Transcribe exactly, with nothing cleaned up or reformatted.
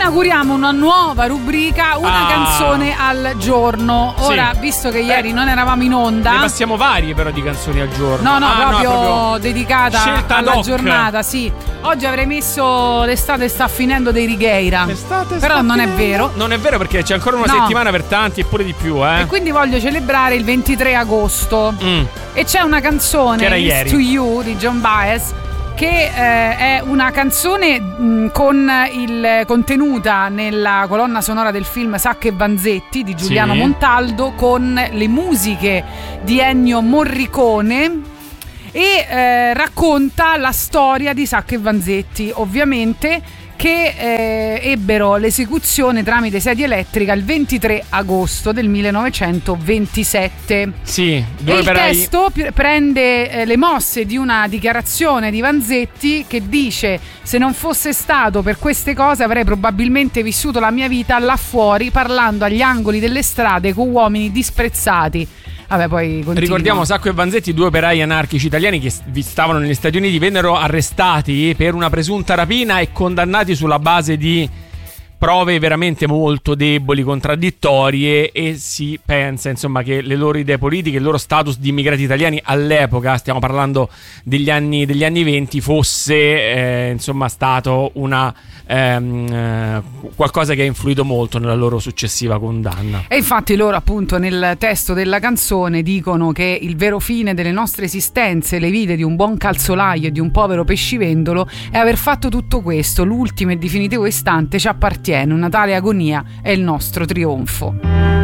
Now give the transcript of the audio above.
inauguriamo una nuova rubrica, una Ah. canzone al giorno. Ora, Sì. visto che ieri Eh, non eravamo in onda, Ne passiamo varie però di canzoni al giorno. no, no, Ah, proprio, proprio dedicata scelta alla ad hoc. giornata, sì. Oggi avrei messo l'estate sta finendo dei Righeira. L'estate Però sta non è finendo. vero. Non è vero, perché c'è ancora una No. settimana per tanti e pure di più, eh. E quindi voglio celebrare il ventitré agosto. Mm. E c'è una canzone, Che era It's ieri. to You di John Baez, che eh, è una canzone mh, con il contenuta nella colonna sonora del film Sacco e Vanzetti di Giuliano Sì. Montaldo, con le musiche di Ennio Morricone, e eh, racconta la storia di Sacco e Vanzetti, ovviamente, che eh, ebbero l'esecuzione tramite sedia elettrica il ventitré agosto del millenovecentoventisette. Sì, E dove il per hai- testo pi- prende eh, le mosse di una dichiarazione di Vanzetti che dice: se non fosse stato per queste cose avrei probabilmente vissuto la mia vita là fuori, parlando agli angoli delle strade con uomini disprezzati. Vabbè, poi continua. Ricordiamo Sacco e Vanzetti, due operai anarchici italiani che vi stavano negli Stati Uniti, vennero arrestati per una presunta rapina e condannati sulla base di prove veramente molto deboli, contraddittorie, e si pensa insomma che le loro idee politiche, il loro status di immigrati italiani all'epoca, stiamo parlando degli anni, degli anni venti, fosse eh, insomma stato una ehm, eh, qualcosa che ha influito molto nella loro successiva condanna. E infatti loro, appunto, nel testo della canzone dicono che il vero fine delle nostre esistenze, le vite di un buon calzolaio e di un povero pescivendolo, è aver fatto tutto questo. L'ultimo e definitivo istante ci appartiene, una tale agonia è il nostro trionfo.